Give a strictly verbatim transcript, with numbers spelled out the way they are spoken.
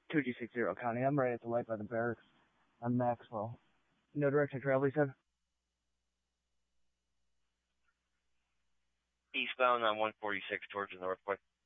two G six zero County. I'm right at the light by the barracks. I'm Maxwell. No direction travel, he said? Eastbound on one forty-six towards the northwest.